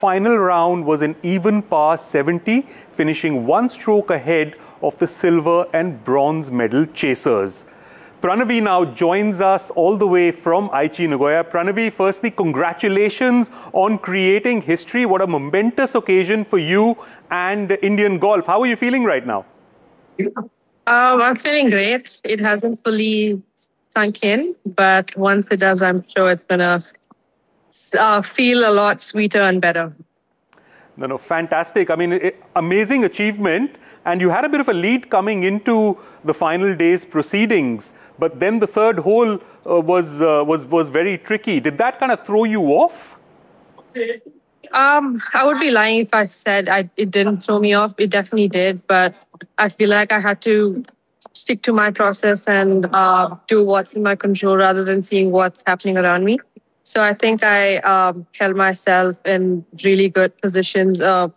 Final round was an even par 70, finishing one stroke ahead of the silver and bronze medal chasers. Pranavi now joins us all the way from Aichi, Nagoya. Pranavi, firstly, congratulations on creating history. What a momentous occasion for you and Indian golf. How are you feeling right now? I'm feeling great. It hasn't fully sunk in, but once it does, I'm sure it's going to feel a lot sweeter and better. No, fantastic. I mean, amazing achievement. And you had a bit of a lead coming into the final day's proceedings, but then the third hole was very tricky. Did that kind of throw you off? I would be lying if I said it didn't throw me off. It definitely did, but I feel like I had to stick to my process and do what's in my control rather than seeing what's happening around me. So I think I held myself in really good positions, from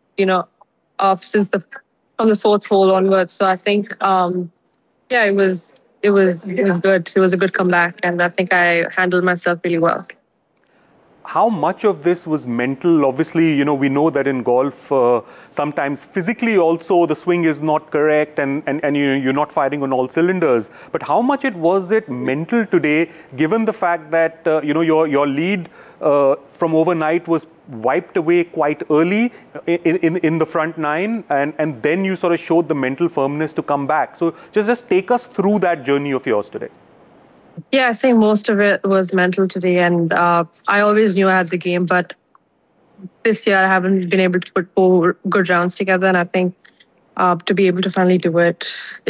the fourth hole onwards. So I think, it was good. It was a good comeback, and I think I handled myself really well. How much of this was mental? Obviously, we know that in golf, sometimes physically also the swing is not correct and you're not firing on all cylinders. But how much was it mental today, given the fact that, your lead from overnight was wiped away quite early in the front nine, and then you sort of showed the mental firmness to come back. So just take us through that journey of yours today. Yeah, I think most of it was mental today, and I always knew I had the game, but this year I haven't been able to put 4 good rounds together, and I think to be able to finally do it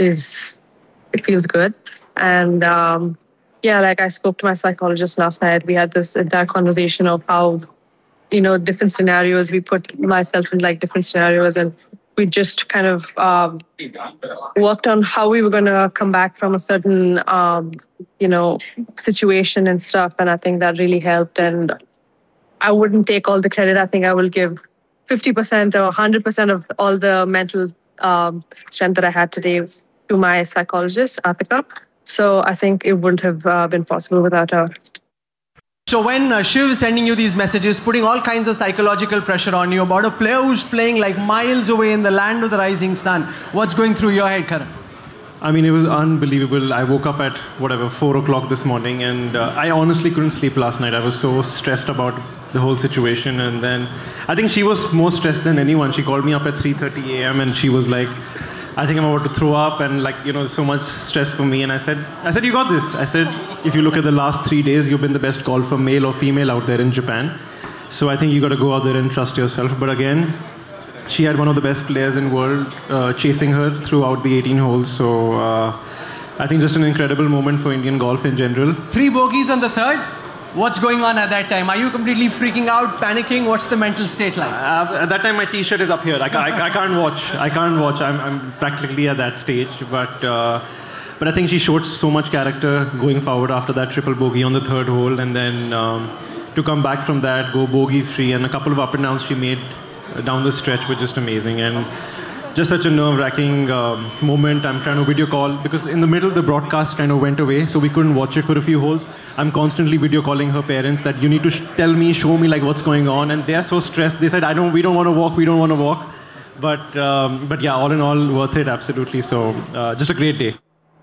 feels good. And like I spoke to my psychologist last night, we had this entire conversation of how, different scenarios, we put myself in like different scenarios, and we just kind of worked on how we were going to come back from a certain, situation and stuff. And I think that really helped. And I wouldn't take all the credit. I think I will give 50% or 100% of all the mental strength that I had today to my psychologist, Atika. So I think it wouldn't have been possible without her. So when Shiv is sending you these messages, putting all kinds of psychological pressure on you about a player who's playing like miles away in the land of the rising sun, what's going through your head, Karan? I mean, it was unbelievable. I woke up at, 4 o'clock this morning, and I honestly couldn't sleep last night. I was so stressed about the whole situation, and then I think she was more stressed than anyone. She called me up at 3:30 a.m. and she was like, I think I'm about to throw up, and so much stress for me. And I said, you got this. I said, if you look at the last 3 days, you've been the best golfer, male or female, out there in Japan. So I think you got to go out there and trust yourself. But again, she had one of the best players in the world chasing her throughout the 18 holes. So I think just an incredible moment for Indian golf in general. 3 bogeys on the third. What's going on at that time? Are you completely freaking out, panicking? What's the mental state like? At that time, my T-shirt is up here. I can't watch. I can't watch. I'm practically at that stage. But I think she showed so much character going forward after that triple bogey on the third hole, and then to come back from that, go bogey free, and a couple of up and downs she made down the stretch were just amazing. And just such a nerve-wracking moment. I'm trying to video call because in the middle the broadcast kind of went away, so we couldn't watch it for a few holes. I'm constantly video calling her parents that you need to tell me, show me like what's going on, and they're so stressed. They said, we don't want to walk. But yeah, all in all, worth it, absolutely. So just a great day.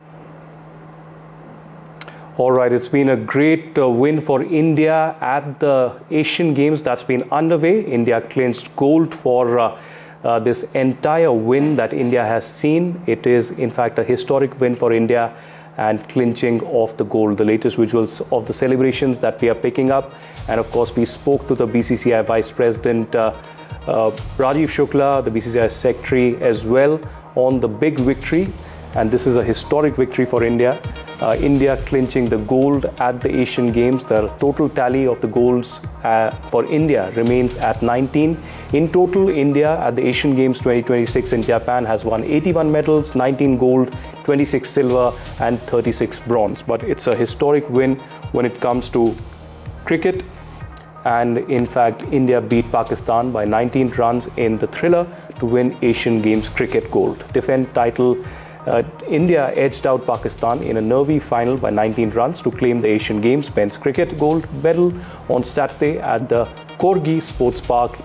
All right, it's been a great win for India at the Asian Games that's been underway. India clinched gold for this entire win that India has seen. It is, in fact, a historic win for India and clinching of the gold. The latest visuals of the celebrations that we are picking up. And of course, we spoke to the BCCI Vice President Rajiv Shukla, the BCCI Secretary as well, on the big victory. And this is a historic victory for India. India clinching the gold at the Asian Games. The total tally of the golds for India remains at 19. In total, India at the Asian Games 2026 in Japan has won 81 medals, 19 gold, 26 silver and 36 bronze. But it's a historic win when it comes to cricket. And in fact, India beat Pakistan by 19 runs in the thriller to win Asian Games cricket gold. Defend title India edged out Pakistan in a nervy final by 19 runs to claim the Asian Games men's cricket gold medal on Saturday at the Corgi Sports Park